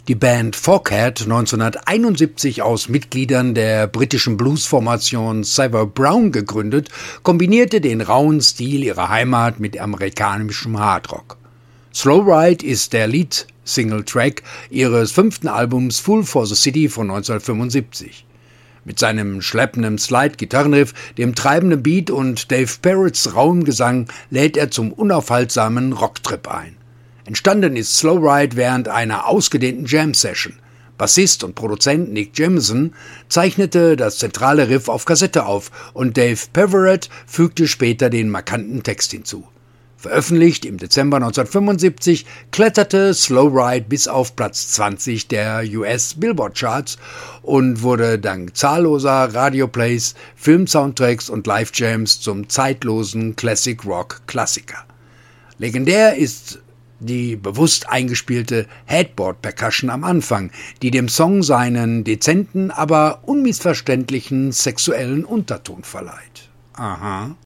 Die Band Foghat, 1971 aus Mitgliedern der britischen Bluesformation Savile Brown gegründet, kombinierte den rauen Stil ihrer Heimat mit amerikanischem Hardrock. Slow Ride ist der Lead-Single-Track ihres 5. Albums Fool for the City von 1975. Mit seinem schleppenden Slide-Gitarrenriff, dem treibenden Beat und Dave Parrots rauem Gesang lädt er zum unaufhaltsamen Rocktrip ein. Entstanden ist Slow Ride während einer ausgedehnten Jam-Session. Bassist und Produzent Nick Jameson zeichnete das zentrale Riff auf Kassette auf und Dave Parrott fügte später den markanten Text hinzu. Veröffentlicht im Dezember 1975, kletterte Slow Ride bis auf Platz 20 der US-Billboard-Charts und wurde dank zahlloser Radioplays, Film-Soundtracks und Live-Jams zum zeitlosen Classic-Rock-Klassiker. Legendär ist die bewusst eingespielte Headboard-Percussion am Anfang, die dem Song seinen dezenten, aber unmissverständlichen sexuellen Unterton verleiht. Aha.